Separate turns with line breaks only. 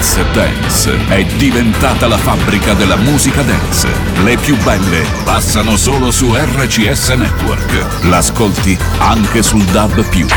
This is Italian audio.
RCS Dance è diventata la fabbrica della musica dance. Le più belle passano solo su RCS Network. L'ascolti anche sul DAB+.